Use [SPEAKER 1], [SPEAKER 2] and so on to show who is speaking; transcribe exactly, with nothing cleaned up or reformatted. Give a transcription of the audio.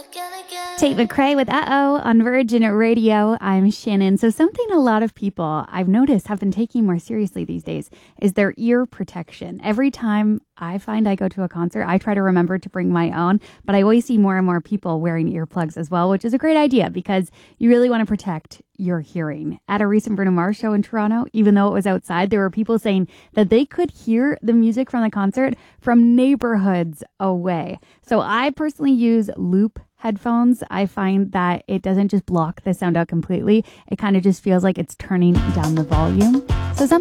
[SPEAKER 1] Tate McRae with Uh-Oh on Virgin Radio. I'm Shannon. So something a lot of people I've noticed have been taking more seriously these days is their ear protection. Every time I find I go to a concert, I try to remember to bring my own, but I always see more and more people wearing earplugs as well, which is a great idea because you really want to protect your hearing. At a recent Bruno Mars show in Toronto, even though it was outside, there were people saying that they could hear the music from the concert from neighborhoods away. So I personally use Loop headphones. I find that it doesn't just block the sound out completely. It kind of just feels like it's turning down the volume. So some